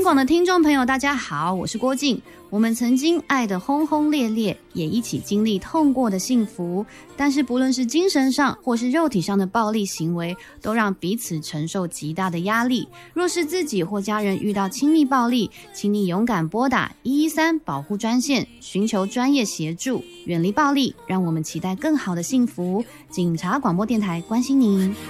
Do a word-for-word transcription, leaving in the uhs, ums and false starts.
广的听众朋友大家好，我是郭静。我们曾经爱得轰轰烈烈，也一起经历痛过的幸福，但是不论是精神上或是肉体上的暴力行为，都让彼此承受极大的压力。若是自己或家人遇到亲密暴力，请你勇敢拨打一一三保护专线，寻求专业协助，远离暴力，让我们期待更好的幸福。警察广播电台关心您。